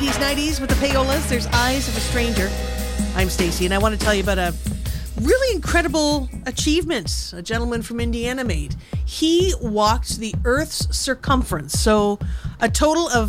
80s, 90s with the payolas. There's Eyes of a Stranger. I'm Stacey, and I want to tell you about a really incredible achievement a gentleman from Indiana made. He walked the Earth's circumference, so a total of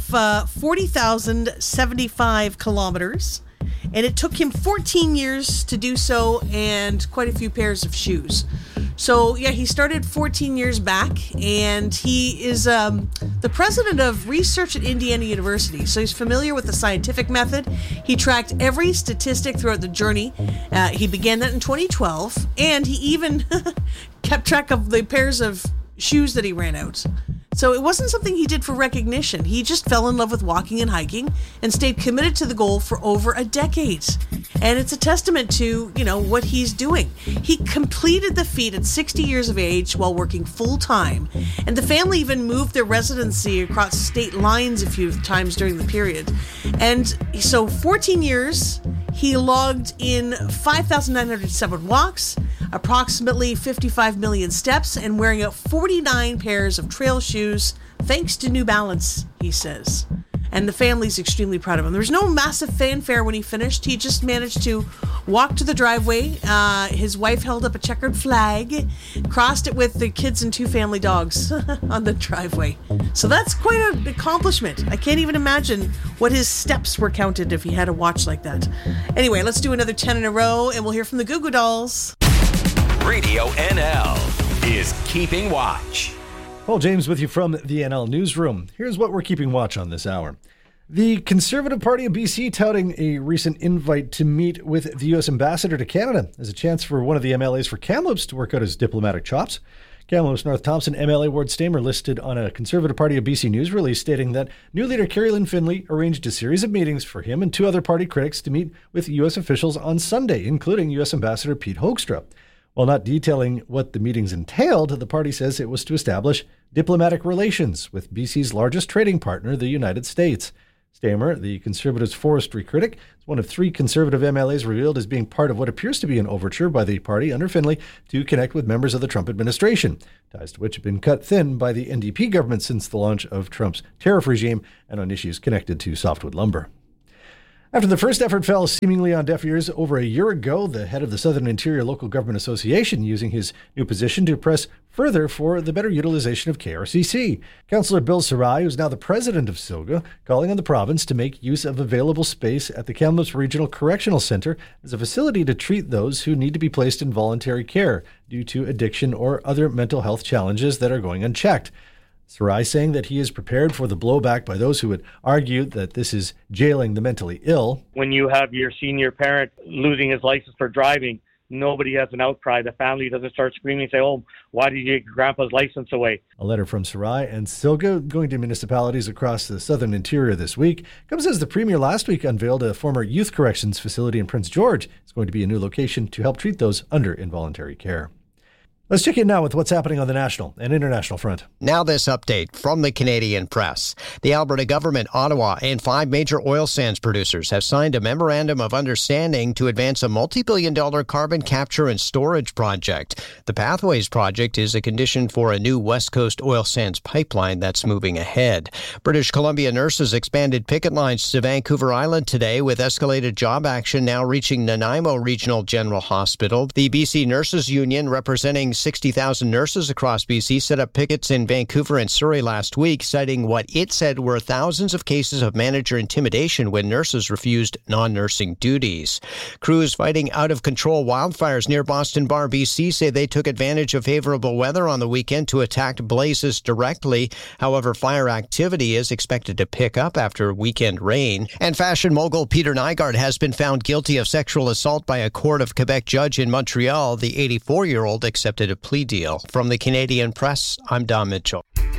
40,075 kilometers, and it took him 14 years to do so and quite a few pairs of shoes. So, yeah, he started 14 years back, and he is the president of research at Indiana University. So he's familiar with the scientific method. He tracked every statistic throughout the journey. He began that in 2012, and he even kept track of the pairs of shoes that he ran out. So it wasn't something he did for recognition. He just fell in love with walking and hiking and stayed committed to the goal for over a decade. And it's a testament to, what he's doing. He completed the feat at 60 years of age while working full time. And the family even moved their residency across state lines a few times during the period. And so 14 years, he logged in 5,907 walks, approximately 55 million steps, and wearing out 49 pairs of trail shoes, thanks to New Balance, he says. And the family's extremely proud of him. There was no massive fanfare when he finished. He just managed to walk to the driveway. His wife held up a checkered flag, crossed it with the kids and 2 family dogs on the driveway. So that's quite an accomplishment. I can't even imagine what his steps were counted if he had a watch like that. Anyway, let's do another 10 in a row, and we'll hear from the Goo Goo Dolls. Radio NL is Keeping Watch. Paul James with you from the NL Newsroom. Here's what we're keeping watch on this hour. The Conservative Party of BC touting a recent invite to meet with the U.S. Ambassador to Canada as a chance for one of the MLAs for Kamloops to work out his diplomatic chops. Kamloops North Thompson MLA Ward Stamer listed on a Conservative Party of BC news release stating that new leader Carrie Lynn Finley arranged a series of meetings for him and 2 other party critics to meet with U.S. officials on Sunday, including U.S. Ambassador Pete Hoekstra. While not detailing what the meetings entailed, the party says it was to establish diplomatic relations with BC's largest trading partner, the United States. Stamer, the Conservatives' forestry critic, is one of 3 Conservative MLAs revealed as being part of what appears to be an overture by the party under Finley to connect with members of the Trump administration, ties to which have been cut thin by the NDP government since the launch of Trump's tariff regime and on issues connected to softwood lumber. After the first effort fell seemingly on deaf ears over a year ago, the head of the Southern Interior Local Government Association using his new position to press further for the better utilization of KRCC. Councillor Bill Sarai, who's now the president of SILGA, calling on the province to make use of available space at the Kamloops Regional Correctional Centre as a facility to treat those who need to be placed in voluntary care due to addiction or other mental health challenges that are going unchecked. Sarai saying that he is prepared for the blowback by those who would argue that this is jailing the mentally ill. When you have your senior parent losing his license for driving, nobody has an outcry. The family doesn't start screaming and say, "Oh, why did you take your grandpa's license away?" A letter from Sarai and SILGA going to municipalities across the Southern Interior this week comes as the Premier last week unveiled a former youth corrections facility in Prince George. It's going to be a new location to help treat those under involuntary care. Let's check in now with what's happening on the national and international front. Now this update from the Canadian Press. The Alberta government, Ottawa, and 5 major oil sands producers have signed a memorandum of understanding to advance a multi-billion-dollar carbon capture and storage project. The Pathways project is a condition for a new West Coast oil sands pipeline that's moving ahead. British Columbia nurses expanded picket lines to Vancouver Island today with escalated job action now reaching Nanaimo Regional General Hospital. The BC Nurses Union, representing 60,000 nurses across BC, set up pickets in Vancouver and Surrey last week, citing what it said were thousands of cases of manager intimidation when nurses refused non-nursing duties. Crews fighting out-of-control wildfires near Boston Bar, BC, say they took advantage of favorable weather on the weekend to attack blazes directly. However, fire activity is expected to pick up after weekend rain. And fashion mogul Peter Nygard has been found guilty of sexual assault by a court of Quebec judge in Montreal. The 84-year-old accepted a plea deal. From the Canadian Press, I'm Don Mitchell.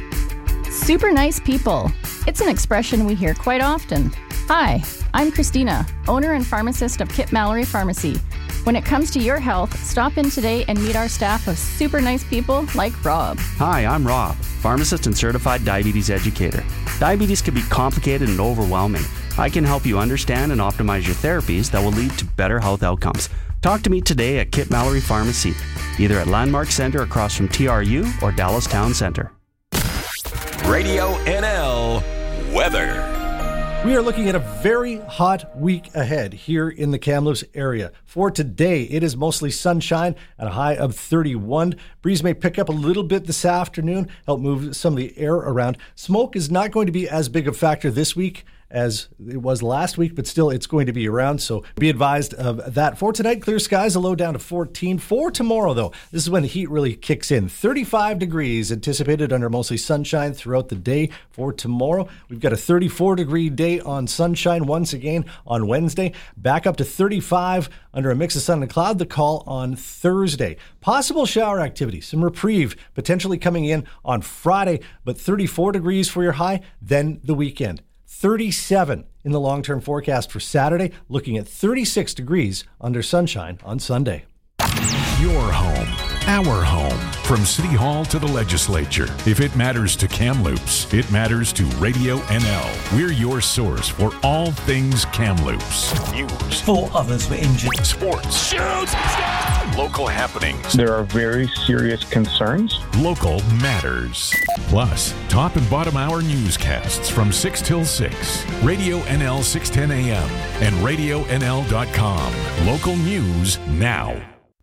Super nice people. It's an expression we hear quite often. Hi, I'm Christina, owner and pharmacist of Kip Mallory Pharmacy. When it comes to your health, stop in today and meet our staff of super nice people like Rob. Hi, I'm Rob, pharmacist and certified diabetes educator. Diabetes can be complicated and overwhelming. I can help you understand and optimize your therapies that will lead to better health outcomes. Talk to me today at Kip Mallory Pharmacy, either at Landmark Center across from TRU or Dallas Town Center. Radio NL weather. We are looking at a very hot week ahead here in the Kamloops area. For today, it is mostly sunshine at a high of 31. Breeze may pick up a little bit this afternoon, help move some of the air around. Smoke is not going to be as big a factor this week as it was last week, but still it's going to be around, so be advised of that. For tonight, clear skies, a low down to 14. For tomorrow, though, this is when the heat really kicks in. 35 degrees anticipated under mostly sunshine throughout the day. For tomorrow, we've got a 34-degree day on sunshine once again on Wednesday. Back up to 35 under a mix of sun and cloud, the call on Thursday. Possible shower activity, some reprieve potentially coming in on Friday, but 34 degrees for your high, then the weekend. 37 in the long-term forecast for Saturday, looking at 36 degrees under sunshine on Sunday. Your home, our home. From City Hall to the legislature. If it matters to Kamloops, it matters to Radio NL. We're your source for all things Kamloops. News. 4 others were injured. Sports. Shoots! Local happenings. There are very serious concerns. Local matters. Plus, top and bottom hour newscasts from 6 till 6. Radio NL 610 AM and RadioNL.com. Local news now.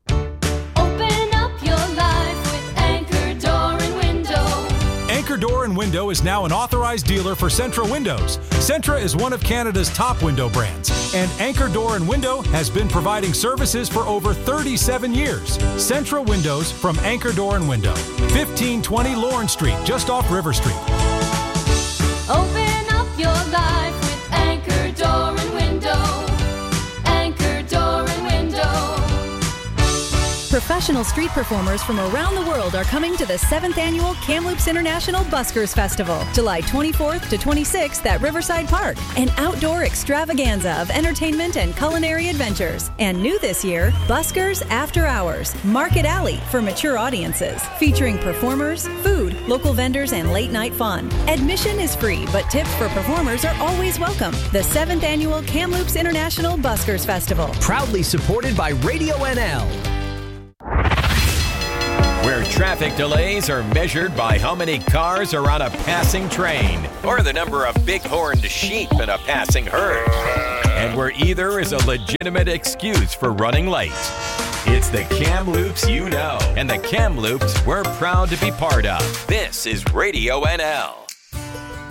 Anchor Door and Window is now an authorized dealer for Centra Windows. Centra is one of Canada's top window brands, and Anchor Door and Window has been providing services for over 37 years. Centra Windows from Anchor Door and Window, 1520 Lawrence Street, just off River Street. Open up your life with Anchor Door and Window. Anchor Door and Window. Professional street performers from around the world are coming to the 7th Annual Kamloops International Buskers Festival, July 24th to 26th at Riverside Park, an outdoor extravaganza of entertainment and culinary adventures. And new this year, Buskers After Hours, Market Alley for mature audiences, featuring performers, food, local vendors, and late-night fun. Admission is free, but tips for performers are always welcome. The 7th Annual Kamloops International Buskers Festival. Proudly supported by Radio NL. Where traffic delays are measured by how many cars are on a passing train or the number of big-horned sheep in a passing herd. And where either is a legitimate excuse for running late. It's the Kamloops you know, and the Kamloops we're proud to be part of. This is Radio NL.